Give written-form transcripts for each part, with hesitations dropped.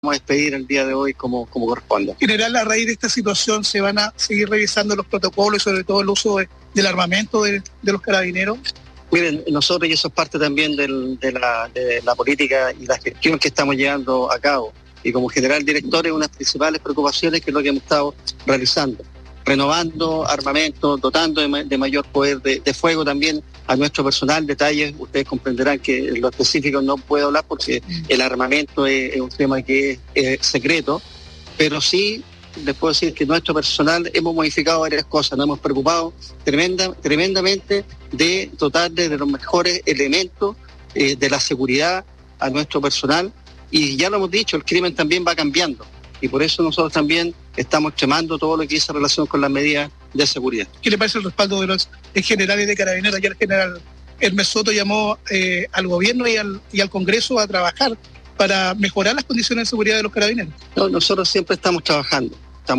a despedir el día de hoy como corresponde. En general, a raíz de esta situación, ¿se van a seguir revisando los protocolos y sobre todo el uso del armamento de los carabineros? Miren, nosotros, y eso es parte también de la política y la gestión que estamos llevando a cabo, y como general director es una de las principales preocupaciones que es lo que hemos estado realizando, renovando armamento, dotando de mayor poder de fuego también a nuestro personal. Detalles, ustedes comprenderán que en lo específico no puedo hablar porque el armamento es un tema que es secreto, pero sí les puedo decir que nuestro personal hemos modificado varias cosas, nos hemos preocupado tremendamente de dotar de los mejores elementos de la seguridad a nuestro personal, y ya lo hemos dicho, el crimen también va cambiando, y por eso nosotros también estamos extremando todo lo que es en relación con las medidas de seguridad. ¿Qué le parece el respaldo de los generales de Carabineros? Ayer el general Hermes Soto llamó al gobierno y al Congreso a trabajar para mejorar las condiciones de seguridad de los carabineros. No, nosotros siempre estamos trabajando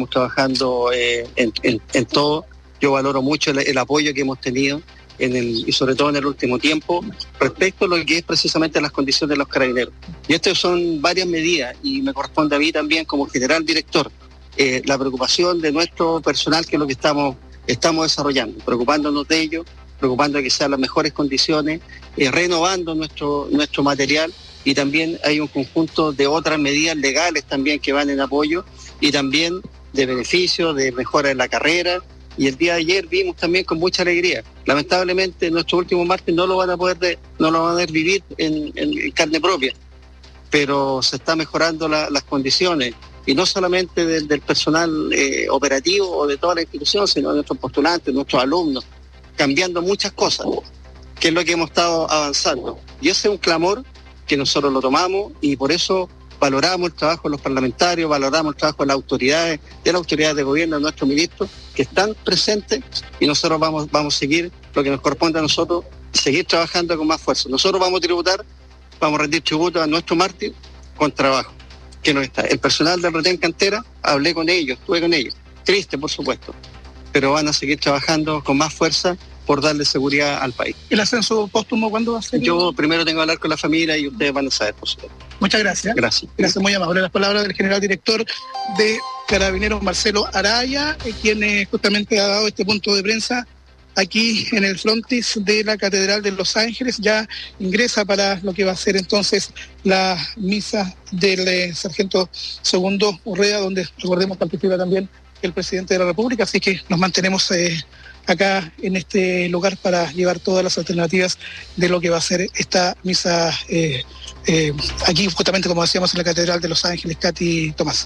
en todo. Yo valoro mucho el apoyo que hemos tenido y sobre todo en el último tiempo respecto a lo que es precisamente las condiciones de los carabineros. Y estas son varias medidas y me corresponde a mí también como general director la preocupación de nuestro personal, que es lo que estamos desarrollando, preocupándonos de ello, preocupando de que sean las mejores condiciones, renovando nuestro material, y también hay un conjunto de otras medidas legales también que van en apoyo y también de beneficio, de mejora en la carrera. Y el día de ayer vimos también con mucha alegría. Lamentablemente nuestro último martes no lo van a poder vivir en carne propia, pero se está mejorando las condiciones, y no solamente del personal operativo o de toda la institución, sino de nuestros postulantes, nuestros alumnos, cambiando muchas cosas, que es lo que hemos estado avanzando. Y ese es un clamor que nosotros lo tomamos, y por eso valoramos el trabajo de los parlamentarios, valoramos el trabajo de las autoridades de gobierno, de nuestros ministros, que están presentes, y nosotros vamos a seguir lo que nos corresponde a nosotros, seguir trabajando con más fuerza. Nosotros vamos a rendir tributo a nuestro mártir con trabajo, que no está. El personal del retén Cantera, hablé con ellos, estuve con ellos, triste por supuesto, pero van a seguir trabajando con más fuerza por darle seguridad al país. ¿El ascenso póstumo cuándo va a ser? Yo primero tengo que hablar con la familia y ustedes van a saber, por supuesto. Muchas gracias. Gracias, muy amable. Las palabras del general director de Carabineros, Marcelo Araya, quien justamente ha dado este punto de prensa aquí en el frontis de la Catedral de Los Ángeles. Ya ingresa para lo que va a ser entonces la misa del sargento segundo Urrea, donde recordemos participa también el presidente de la República, así que nos mantenemos acá en este lugar para llevar todas las alternativas de lo que va a ser esta misa aquí justamente, como decíamos, en la Catedral de Los Ángeles. Katy Tomás.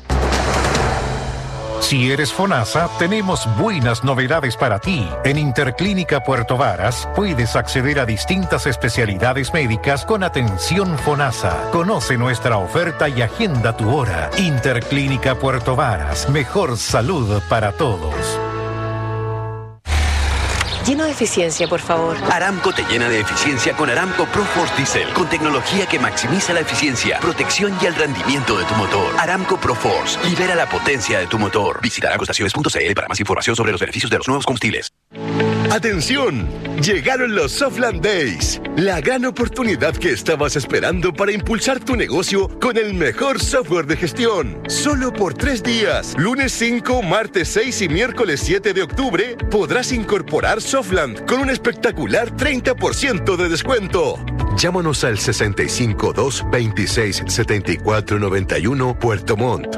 Si eres FONASA, tenemos buenas novedades para ti. En Interclínica Puerto Varas puedes acceder a distintas especialidades médicas con atención FONASA. Conoce nuestra oferta y agenda tu hora. Interclínica Puerto Varas, mejor salud para todos. Lleno de eficiencia, por favor. Aramco te llena de eficiencia con Aramco ProForce Diesel, con tecnología que maximiza la eficiencia, protección y el rendimiento de tu motor. Aramco ProForce, libera la potencia de tu motor. Visita aramcoestaciones.cl para más información sobre los beneficios de los nuevos combustibles. ¡Atención! Llegaron los Softland Days, la gran oportunidad que estabas esperando para impulsar tu negocio con el mejor software de gestión. Solo por 3 días, lunes 5, martes 6 y miércoles 7 de octubre, podrás incorporar Softland con un espectacular 30% de descuento. Llámanos al 652 26 74 91 Puerto Montt.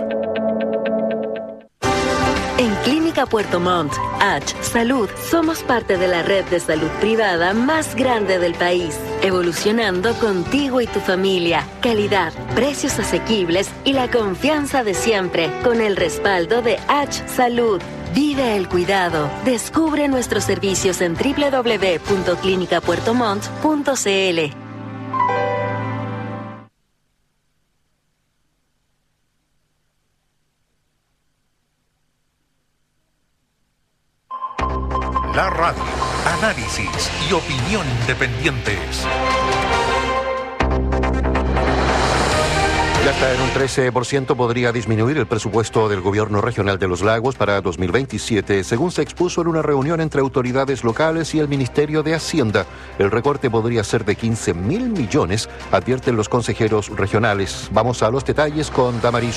En Clínica Puerto Montt, H Salud, somos parte de la red de salud privada más grande del país, evolucionando contigo y tu familia. Calidad, precios asequibles y la confianza de siempre, con el respaldo de H Salud. Vive el cuidado. Descubre nuestros servicios en www.clinicapuertomont.cl. La radio, análisis y opinión independientes. Ya hasta en un 13% podría disminuir el presupuesto del Gobierno Regional de los Lagos para 2027, según se expuso en una reunión entre autoridades locales y el Ministerio de Hacienda. El recorte podría ser de 15.000 millones, advierten los consejeros regionales. Vamos a los detalles con Damaris